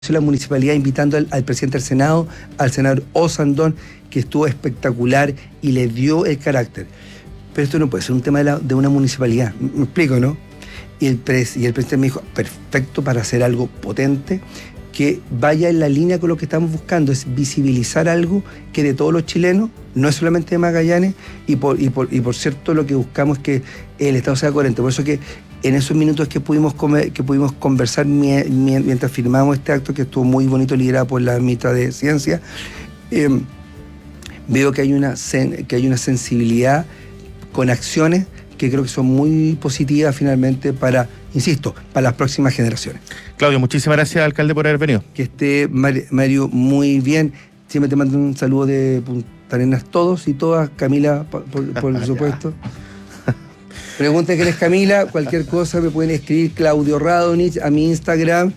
la municipalidad invitando al presidente del Senado, al senador Osandón, que estuvo espectacular y le dio el carácter. Pero esto no puede ser un tema de una municipalidad, me explico, ¿no? Y el presidente me dijo, perfecto para hacer algo potente, que vaya en la línea con lo que estamos buscando, es visibilizar algo que de todos los chilenos, no es solamente de Magallanes, y por cierto lo que buscamos es que el Estado sea coherente. Por eso que en esos minutos que pudimos conversar mientras firmamos este acto, que estuvo muy bonito, liderado por la ministra de Ciencia, veo que hay una sensibilidad con acciones que creo que son muy positivas finalmente para, insisto, para las próximas generaciones. Claudio, muchísimas gracias, alcalde, por haber venido. Que esté, Mario, muy bien. Siempre te mando un saludo de Punta Arenas todos y todas. Camila, por supuesto. Pregunten quién es Camila, cualquier cosa me pueden escribir Claudio Radonich a mi Instagram.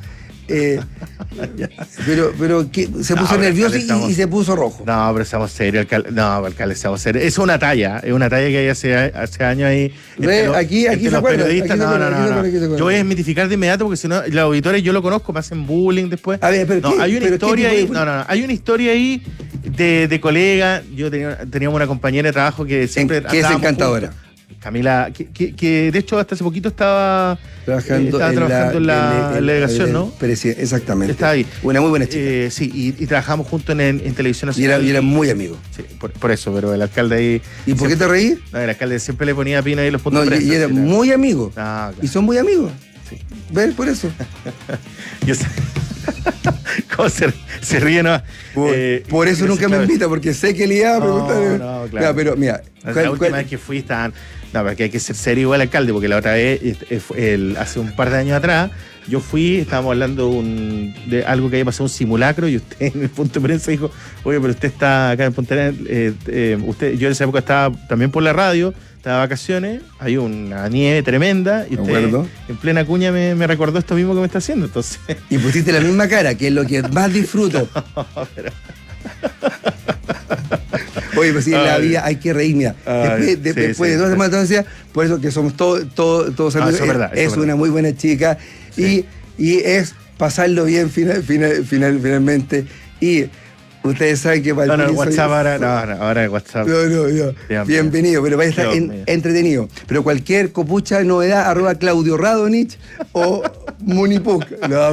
Pero se puso nervioso y se puso rojo. No, pero estamos serios, alcalde. No, alcalde, estamos serios. Es una talla que hay hace años ahí. Aquí se acuerdan. Yo voy a desmitificar de inmediato porque si no, los auditores yo lo conozco, me hacen bullying después. A ver, pero hay una historia ahí. Hay una historia ahí de colega. Yo teníamos una compañera de trabajo que siempre. Que es encantadora. Camila, que de hecho hasta hace poquito estaba trabajando en la delegación, ¿no? Exactamente. Está ahí. Una muy buena chica. Sí, y trabajamos juntos en Televisión Nacional. Y eran muy amigos. Sí, por eso, pero el alcalde ahí... ¿Y por qué te reí? No, el alcalde siempre le ponía pino ahí los puntos. No, y eran muy amigos. Ah, claro. Y son muy amigos. Sí. ¿Ves? Por eso. Yo sé. ¿Cómo se ríe, no? Por eso nunca me invita, porque sé que le iba a preguntar. No, claro. No, pero mira. La última vez que fui estaban... No, porque hay que ser serio igual, alcalde, porque la otra vez, hace un par de años atrás, yo fui, estábamos hablando de algo que había pasado, un simulacro, y usted en el punto de prensa dijo, oye, pero usted está acá en Punta Arenas, yo en esa época estaba también por la radio, estaba de vacaciones, hay una nieve tremenda, y usted en plena cuña me recordó esto mismo que me está haciendo, entonces... Y pusiste la misma cara, que es lo que más disfruto. No, pero... Oye, pues sí, en la vida hay que reír, mira. Después de 2 semanas, entonces, por eso que somos todos amigos. Eso es verdad. Es una muy buena chica. Sí. Y es pasarlo bien finalmente. Y ustedes saben que para el WhatsApp ahora el WhatsApp. No. Bienvenido, pero va a estar entretenido. Pero cualquier copucha, novedad, @Claudio Radonich o Munipuc.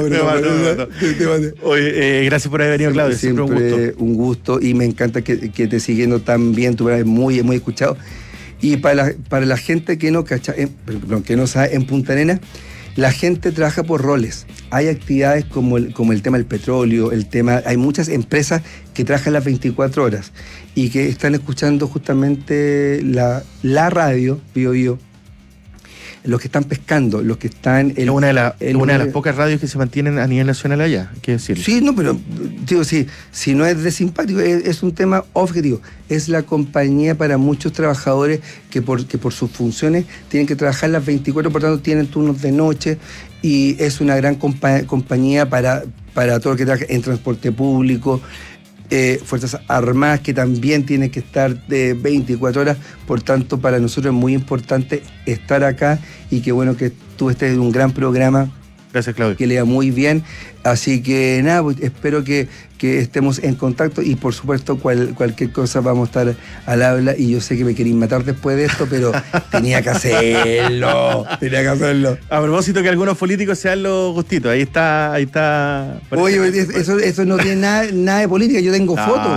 Oye, gracias por haber venido, Claudio. Siempre un gusto y me encanta que te esté siguiendo tan bien, tú eres muy escuchado. Y para la gente que no sabe, en Punta Arenas, la gente trabaja por roles. Hay actividades como el tema del petróleo, hay muchas empresas que trabajan las 24 horas y que están escuchando justamente la radio, Bio, los que están pescando, los que están... Una de las pocas radios que se mantienen a nivel nacional allá, hay que decirlo. Sí, no, pero digo, si no es de simpático, es un tema objetivo. Es la compañía para muchos trabajadores que por sus funciones tienen que trabajar las 24, por tanto tienen turnos de noche, y es una gran compañía para todo el que trabaja en transporte público, Fuerzas Armadas, que también tienen que estar de 24 horas, por tanto para nosotros es muy importante estar acá y qué bueno que tú estés en un gran programa. Gracias, Claudio. Que le va muy bien, así que nada, pues, espero que estemos en contacto y por supuesto cualquier cosa vamos a estar al habla, y yo sé que me queréis matar después de esto, pero tenía que hacerlo. A propósito que algunos políticos se dan los gustitos, ahí está. Oye, eso no tiene nada de política, yo tengo fotos.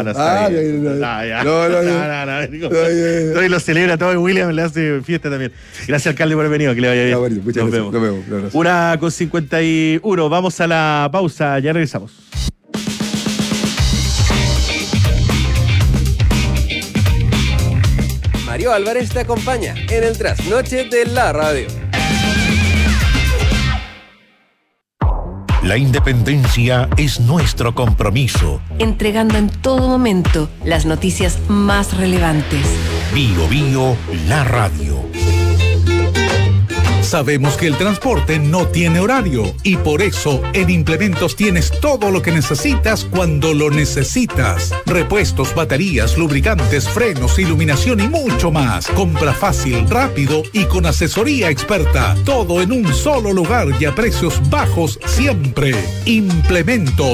No, y lo celebra todo, y William le hace fiesta también. Gracias, alcalde, por haber venido, que le vaya bien. Bueno, muchas gracias. Nos vemos. 1:51, vamos a la pausa, ya regresamos. Mario Álvarez te acompaña en el trasnoche de la radio. La independencia es nuestro compromiso. Entregando en todo momento las noticias más relevantes. Bio, la radio. Sabemos que el transporte no tiene horario y por eso en Implementos tienes todo lo que necesitas cuando lo necesitas. Repuestos, baterías, lubricantes, frenos, iluminación y mucho más. Compra fácil, rápido y con asesoría experta. Todo en un solo lugar y a precios bajos siempre. Implementos.